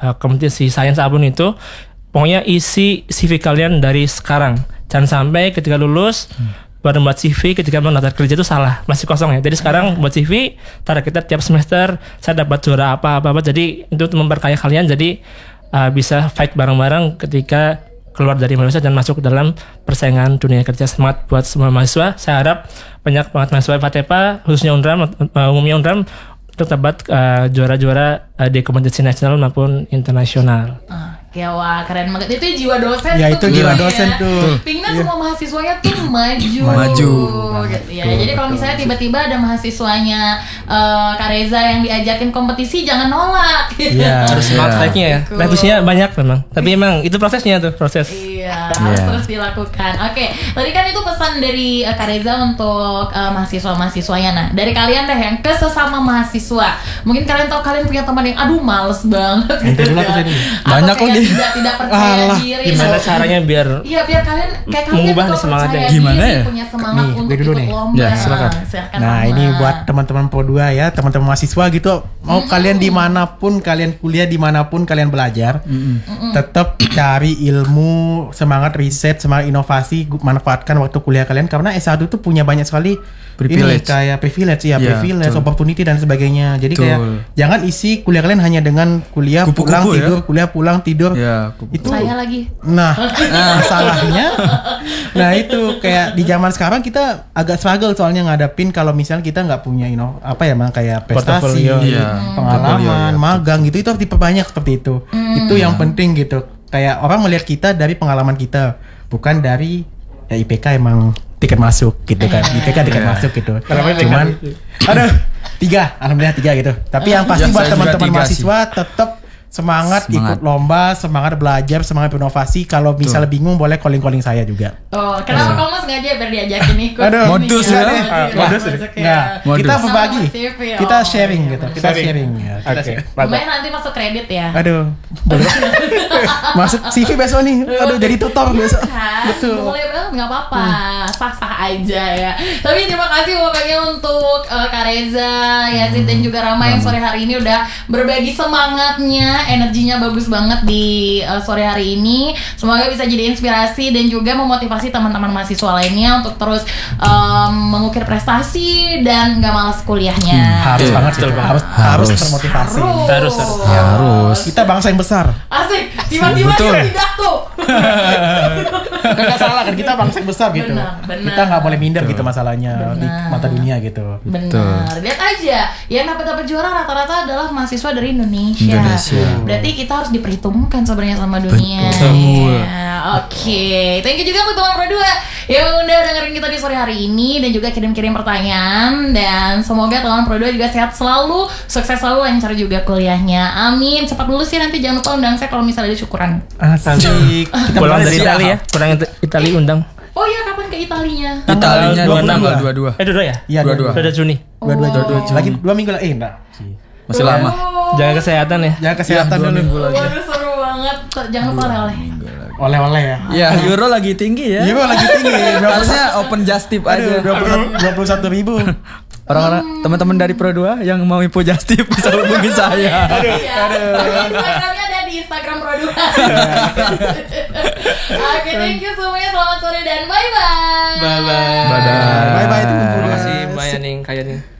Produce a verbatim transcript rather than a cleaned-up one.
uh, kompetisi sains apapun itu, pokoknya isi C V kalian dari sekarang. Jangan sampai ketika lulus hmm. baru buat C V, ketika mau daftar kerja itu salah, masih kosong ya. Jadi sekarang buat C V, tar kita tiap semester saya dapat juara apa apa apa. Jadi itu memperkaya kalian, jadi uh, bisa fight bareng-bareng ketika keluar dari Indonesia dan masuk ke dalam persaingan dunia kerja. Semangat buat semua mahasiswa. Saya harap banyak banget mahasiswa Fatepa, khususnya Undram, uh, umumnya Undram, untuk dapat uh, juara-juara uh, di kompetisi nasional maupun internasional. Oke, wah keren banget. Itu jiwa dosen ya, tuh. itu jiwa ya. dosen tuh. Pengennya ya. semua mahasiswanya tuh maju. Maju. Gitu ya. Jadi kalau misalnya tiba-tiba ada mahasiswanya uh, Kak Reza yang diajakin kompetisi, jangan nolak. Iya. Harus smart fight-nya ya. Revisinya banyak memang. Tapi emang itu prosesnya tuh, proses. Iya, harus Yeah. terus dilakukan. Oke, tadi kan itu pesan dari uh, Kak Reza untuk uh, mahasiswa-mahasiswanya. Nah, dari kalian deh yang ke sesama mahasiswa. Mungkin kalian tahu kalian punya teman yang aduh males banget gitu kan. Banyak Atau kok kayak dia. tidak tidak percaya Alah, diri. Gimana So, caranya biar Iya, biar kalian kayak kalian mengubah tuh nih semangatnya. percaya Gimana diri, ya? punya semangat Nih, untuk gue dulu ikut nih. lomba. Ya, silakan. Silakan, Nah Rahma. ini buat teman-teman Pro dua ya, teman-teman mahasiswa gitu. Mau Mm-mm. kalian dimanapun kalian kuliah, dimanapun kalian belajar, tetap cari ilmu, semangat riset, semangat inovasi, gu- manfaatkan waktu kuliah kalian karena S satu tuh punya banyak sekali Privilege. ini kayak privilege ya, Iya, privilege, betul. opportunity dan sebagainya. Jadi Betul. kayak jangan isi kuliah kalian hanya dengan kuliah Kupu-kupu pulang ya. tidur, kuliah pulang tidur. Ya, kupu- Itu Saya lagi. Nah, masalahnya, nah itu kayak di zaman sekarang kita agak struggle soalnya ngadapin kalau misalnya kita nggak punya ino apa ya, mang kayak prestasi, Portofolio. Iya. pengalaman, Portofolio, ya. magang gitu itu harus diperbanyak seperti itu. Itu yang penting gitu. Kayak orang melihat kita dari pengalaman kita, bukan dari ya I P K emang tiket masuk gitu kan. I P K tiket Iya. masuk gitu. Kenapa I P K? Cuman, aduh, tiga, alhamdulillah tiga gitu. Tapi yang pasti Ya, buat saya juga teman-teman tiga mahasiswa tetap semangat, Semangat. ikut lomba, semangat belajar, semangat berinovasi. Kalau misalnya bingung boleh calling-calling saya juga. Oh, kenapa kamu sengaja biar diajakin ikut? Aduh, modus Ini ya. Modus Ah, ya. modus Masuk ya. Nah, Modus. kita Sama berbagi, C V, oh. kita sharing gitu, kita Sharing. sharing ya. Kita Oke. sharing. Lumayan nanti masuk kredit ya. Aduh, boleh. Masuk C V besok nih. Aduh, jadi tutor besok. Kan? Betul. Boleh banget, nggak apa-apa, sah-sah aja ya. Tapi terima kasih pokoknya untuk uh, Kak Reza, Yazid dan juga Rama yang sore hari ini udah berbagi semangatnya, energinya bagus banget di uh, sore hari ini. Semoga bisa jadi inspirasi dan juga memotivasi teman-teman mahasiswa lainnya untuk terus um, mengukir prestasi dan nggak malas kuliahnya. Harus Iya, banget betul gitu. banget. Harus harus Harus. termotivasi. Harus, harus. Harus. Kita bangsa yang besar. Asik, tiba-tiba Betul. dia pidato. Enggak salah kan, kita bangsa yang besar gitu. Benar, benar. Kita nggak boleh minder gitu masalahnya di Benar. mata dunia gitu. Benar. Lihat aja, yang dapat dapat juara rata-rata adalah mahasiswa dari Indonesia. Indonesia. Berarti kita harus diperhitungkan sebenarnya sama dunia. Betul. Ya, Oke, thank you juga untuk teman Pro dua yang udah dengerin kita di sore hari ini dan juga kirim-kirim pertanyaan, dan semoga teman Pro dua juga sehat selalu, sukses selalu, lancar juga kuliahnya. Amin. Cepat lulus ya, nanti jangan lupa undang saya kalau misalnya ada syukuran. Asik. Kita pulang balik dari siap. Italia ya, pulang It- Italia undang. Oh iya, kapan ke Italinya? Italinya dua dua puluh dua. dua dua. Eh dua ya? Iya, Dua-dua. Dua Juni. Dua-dua Oh. dua lagi dua minggu lagi. Eh, enggak. Masih lama. Jaga kesehatan ya. Jangan kesehatan Ya, dua dulu. minggu lagi. Waduh, seru banget. Jangan lupa oleh-oleh. Oleh-oleh ya. Ya, euro lagi tinggi ya. Iya, Bang, lagi tinggi. Harusnya open just tip Aduh, aja. dua puluh satu ribu. Orang-orang teman-teman dari Pro dua yang mau info just tip bisa hubungi saya. Iya. Instagramnya ada di Instagram Produk. Oke, thank you semuanya. Selamat sore dan bye bye. Bye bye. Bye-bye. Bye-bye, itu Terima kasih Mbak Yaning, Kak Yaning.